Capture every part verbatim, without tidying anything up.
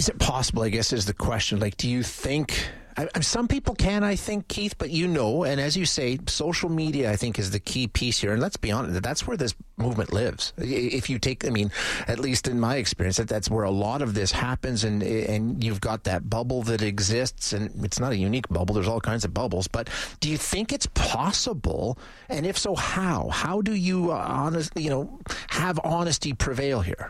Is it possible, I guess, is the question. Like, do you think... I, some people can, I think, Keith, but you know, and as you say, social media, I think, is the key piece here. And let's be honest, that's where this movement lives. If you take, I mean, at least in my experience, that that's where a lot of this happens, and and you've got that bubble that exists, and it's not a unique bubble. There's all kinds of bubbles. But do you think it's possible? And if so, how? How do you, uh, honest, you know, have honesty prevail here?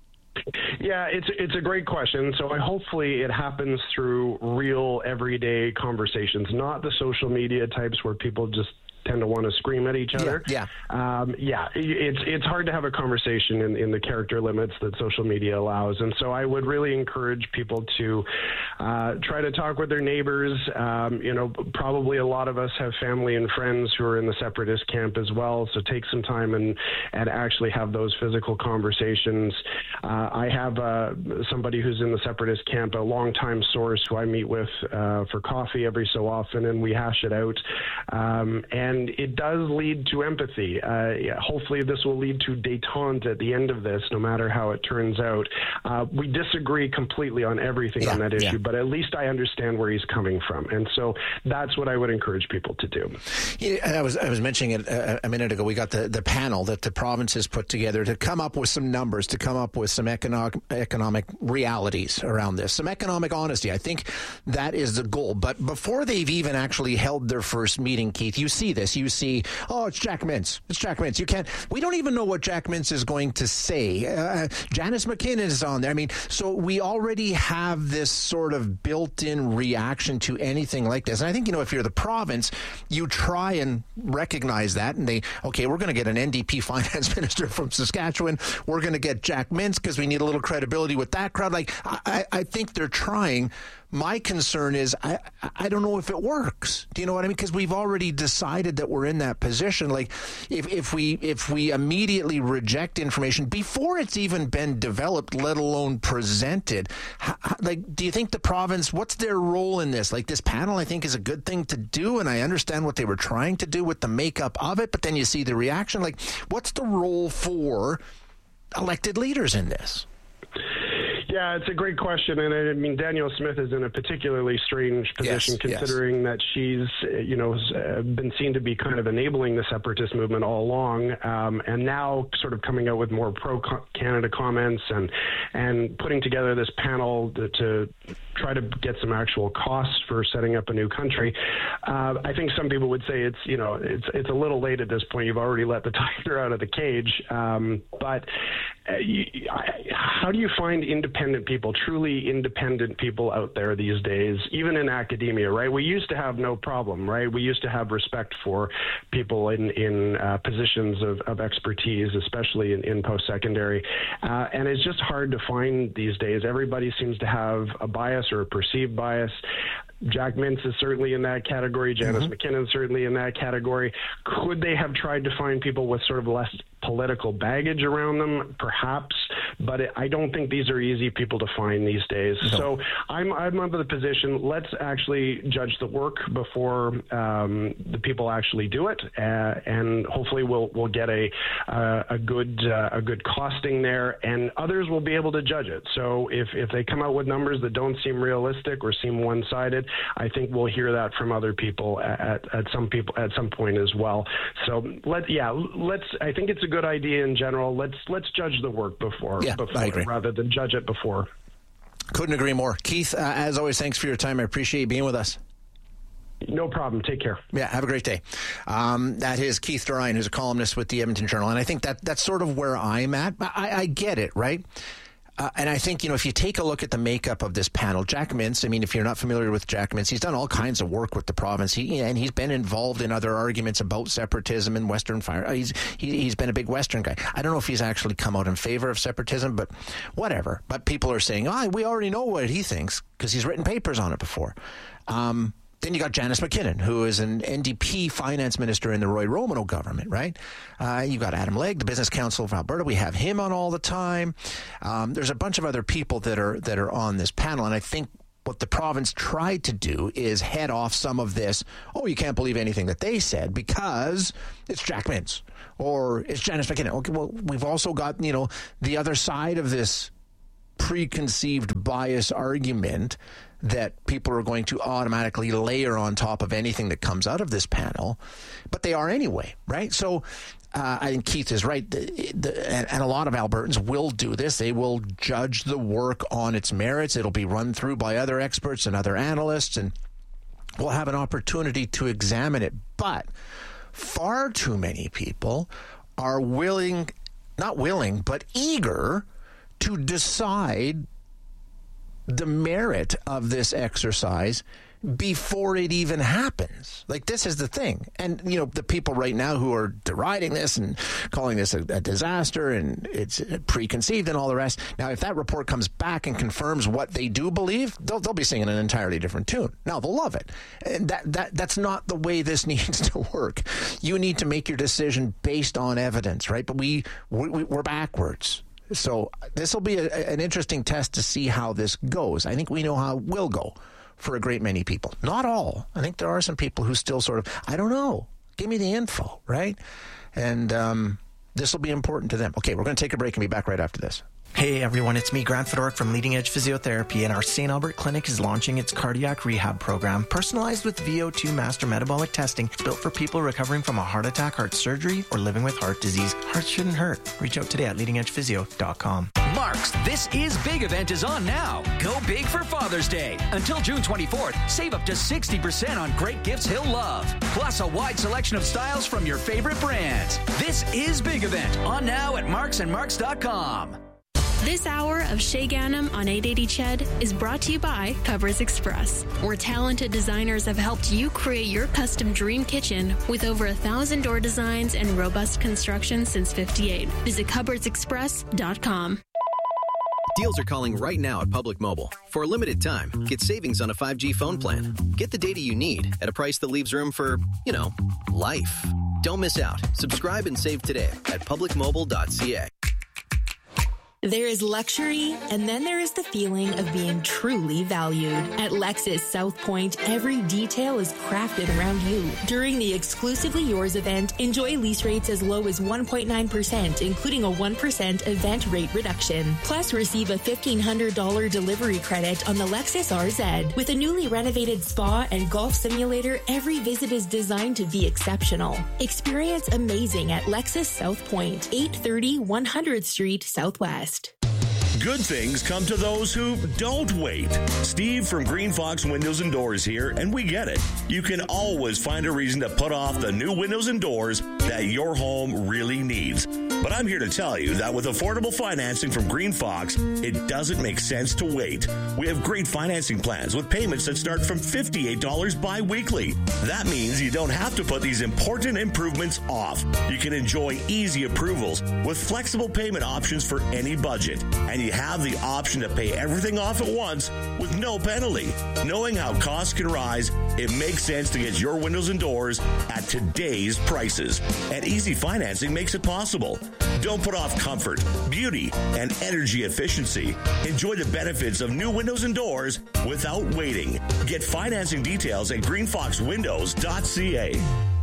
Yeah, it's it's a great question. So I, hopefully it happens through real everyday conversations, not the social media types where people just tend to want to scream at each other. Yeah, yeah. Um, yeah it's it's hard to have a conversation in, in the character limits that social media allows. And so I would really encourage people to uh, try to talk with their neighbors. Um, you know, probably a lot of us have family and friends who are in the separatist camp as well. So take some time and, and actually have those physical conversations. Uh, I have uh, somebody who's in the separatist camp, a longtime source who I meet with uh, for coffee every so often, and we hash it out. Um, and And it does lead to empathy. Uh, yeah, hopefully this will lead to détente at the end of this, no matter how it turns out. Uh, we disagree completely on everything yeah, on that issue, yeah. but at least I understand where he's coming from. And so that's what I would encourage people to do. Yeah, I was I was mentioning it a, a minute ago. We got the, the panel that the province has put together to come up with some numbers, to come up with some economic, economic realities around this, some economic honesty. I think that is the goal. But before they've even actually held their first meeting, Keith, you see this. You see, oh, it's Jack Mintz. It's Jack Mintz. You can't, we don't even know what Jack Mintz is going to say. Uh, Janice McKinnon is on there. I mean, so we already have this sort of built-in reaction to anything like this. And I think, you know, if you're the province, you try and recognize that. And they, okay, we're going to get an N D P finance minister from Saskatchewan. We're going to get Jack Mintz because we need a little credibility with that crowd. Like, I, I think they're trying. My concern is I, I don't know if it works. Do you know what I mean? Because we've already decided that we're in that position. Like, if, if we if we immediately reject information before it's even been developed, let alone presented, how, like, do you think the province, what's their role in this? Like, this panel, I think, is a good thing to do, and I understand what they were trying to do with the makeup of it, but then you see the reaction. Like, what's the role for elected leaders in this? Yeah, it's a great question, and I mean Danielle Smith is in a particularly strange position, yes, considering yes. that she's, you know, been seen to be kind of enabling the separatist movement all along, um, and now sort of coming out with more pro-Canada comments and and putting together this panel to, to try to get some actual costs for setting up a new country. Uh, I think some people would say it's, you know, it's it's a little late at this point. You've already let the tiger out of the cage, um, but uh, you, I, how do you find independent people, truly independent people out there these days, even in academia, right? We used to have no problem, right? We used to have respect for people in, in uh, positions of, of expertise, especially in, in post-secondary. Uh, and it's just hard to find these days. Everybody seems to have a bias or a perceived bias. Jack Mintz is certainly in that category. Janice mm-hmm. McKinnon is certainly in that category. Could they have tried to find people with sort of less political baggage around them? Perhaps, but it, I don't think these are easy people to find these days. No. So I'm I'm of the position, let's actually judge the work before um, the people actually do it, uh, and hopefully we'll we'll get a uh, a good uh, a good costing there, and others will be able to judge it. So if if they come out with numbers that don't seem realistic or seem one-sided, I think we'll hear that from other people at, at some people at some point as well. So let yeah, let's. I think it's a good idea in general. Let's let's judge the work before, yeah, before I agree. rather than judge it before. Couldn't agree more, Keith. Uh, as always, thanks for your time. I appreciate you being with us. No problem. Take care. Yeah, have a great day. Um, that is Keith Ryan, who's a columnist with the Edmonton Journal, and I think that that's sort of where I'm at. I, I get it, right? Uh, and I think, you know, if you take a look at the makeup of this panel, Jack Mintz, I mean, if you're not familiar with Jack Mintz, he's done all kinds of work with the province. He, and he's been involved in other arguments about separatism and Western fire. He's, he, he's been a big Western guy. I don't know if he's actually come out in favor of separatism, but whatever. But people are saying, oh, we already know what he thinks because he's written papers on it before. Um, Then you got Janice McKinnon, who is an N D P finance minister in the Roy Romano government, right? Uh, you got Adam Legge, the Business Council of Alberta. We have him on all the time. Um, there's a bunch of other people that are that are on this panel, and I think what the province tried to do is head off some of this, oh, you can't believe anything that they said because it's Jack Mintz or it's Janice McKinnon. Okay, well, we've also got, you know, the other side of this preconceived bias argument that people are going to automatically layer on top of anything that comes out of this panel, but they are anyway, right? So uh, I think Keith is right, the, the, and, and a lot of Albertans will do this. They will judge the work on its merits. It'll be run through by other experts and other analysts, and we'll have an opportunity to examine it. But far too many people are willing, not willing, but eager to decide the merit of this exercise before it even happens. Like, this is the thing. And, you know, the people right now who are deriding this and calling this a, a disaster and it's preconceived and all the rest. Now, if that report comes back and confirms what they do believe, they'll, they'll be singing an entirely different tune. Now, they'll love it. And that, that that's not the way this needs to work. You need to make your decision based on evidence, right? But we, we we're backwards. So this will be a, an interesting test to see how this goes. I think we know how it will go for a great many people. Not all. I think there are some people who still sort of, I don't know, give me the info, right? And um, this will be important to them. Okay, we're going to take a break and be back right after this. Hey everyone, it's me, Grant Fedoruk from Leading Edge Physiotherapy, and our Saint Albert Clinic is launching its cardiac rehab program, personalized with V O two master metabolic testing. It's built for people recovering from a heart attack, heart surgery, or living with heart disease. Hearts shouldn't hurt. Reach out today at leading edge physio dot com. Mark's This Is Big event is on now. Go big for Father's Day. Until June twenty-fourth, save up to sixty percent on great gifts he'll love. Plus a wide selection of styles from your favorite brands. This Is Big event on now at marks and marks dot com. This hour of Shay Ganem on eight eighty C H E D is brought to you by Covers Express, where talented designers have helped you create your custom dream kitchen with over a thousand door designs and robust construction since fifty-eight. Visit covers express dot com. Deals are calling right now at Public Mobile. For a limited time, get savings on a five G phone plan. Get the data you need at a price that leaves room for, you know, life. Don't miss out. Subscribe and save today at public mobile dot c a. There is luxury, and then there is the feeling of being truly valued. At Lexus South Point, every detail is crafted around you. During the Exclusively Yours event, enjoy lease rates as low as one point nine percent, including a one percent event rate reduction. Plus, receive a fifteen hundred dollars delivery credit on the Lexus R Z. With a newly renovated spa and golf simulator, every visit is designed to be exceptional. Experience amazing at Lexus South Point, eight thirty one hundredth Street Southwest. Good things come to those who don't wait. Steve from Green Fox Windows and Doors here, and we get it. You can always find a reason to put off the new windows and doors that your home really needs. But I'm here to tell you that with affordable financing from Green Fox, it doesn't make sense to wait. We have great financing plans with payments that start from fifty-eight dollars bi-weekly. That means you don't have to put these important improvements off. You can enjoy easy approvals with flexible payment options for any budget. And you have the option to pay everything off at once with no penalty. Knowing how costs can rise, it makes sense to get your windows and doors at today's prices. And easy financing makes it possible. Don't put off comfort, beauty, and energy efficiency. Enjoy the benefits of new windows and doors without waiting. Get financing details at green fox windows dot c a.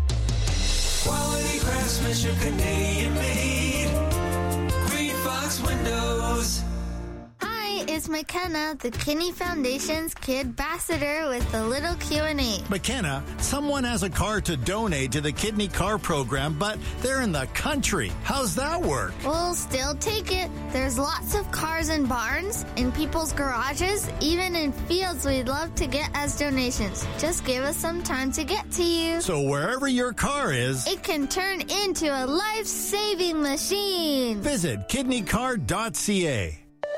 Quality craftsmanship, Canadian made. Green Fox Windows. It's McKenna, the Kinney Foundation's Kid Ambassador, with a little Q and A. McKenna, someone has a car to donate to the Kidney Car Program, but they're in the country. How's that work? We'll still take it. There's lots of cars in barns, in people's garages, even in fields we'd love to get as donations. Just give us some time to get to you. So wherever your car is, it can turn into a life-saving machine. Visit kidney car dot c a.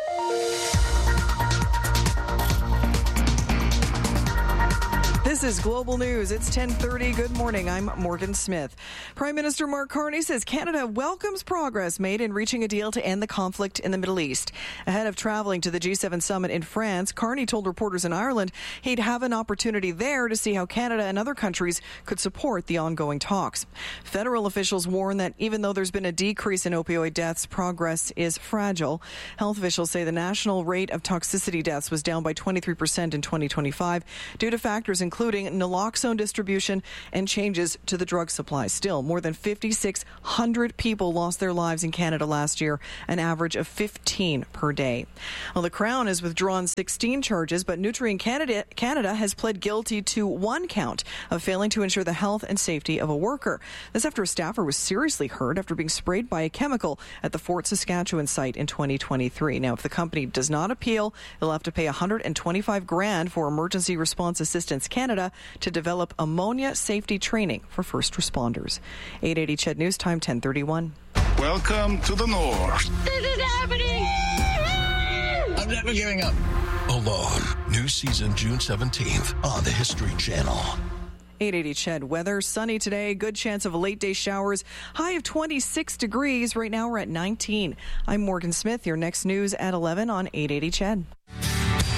This is Global News. It's ten thirty. Good morning. I'm Morgan Smith. Prime Minister Mark Carney says Canada welcomes progress made in reaching a deal to end the conflict in the Middle East. Ahead of traveling to the G seven summit in France, Carney told reporters in Ireland he'd have an opportunity there to see how Canada and other countries could support the ongoing talks. Federal officials warn that even though there's been a decrease in opioid deaths, progress is fragile. Health officials say the national rate of toxicity deaths was down by twenty-three percent in twenty twenty-five due to factors including including naloxone distribution and changes to the drug supply. Still, more than fifty-six hundred people lost their lives in Canada last year, an average of fifteen per day. Well, the Crown has withdrawn sixteen charges, but Nutrien Canada, Canada has pled guilty to one count of failing to ensure the health and safety of a worker. This after a staffer was seriously hurt after being sprayed by a chemical at the Fort Saskatchewan site in twenty twenty-three. Now, if the company does not appeal, they'll have to pay one hundred twenty-five grand for Emergency Response Assistance Canada to develop ammonia safety training for first responders. eight eighty C H E D News Time, ten thirty-one. Welcome to the North. This is happening! I'm never giving up. Alone. New season June seventeenth on the History Channel. eight eighty C H E D weather. Sunny today. Good chance of late day showers. High of twenty-six degrees. Right now we're at nineteen. I'm Morgan Smith. Your next news at eleven on eight eighty C H E D.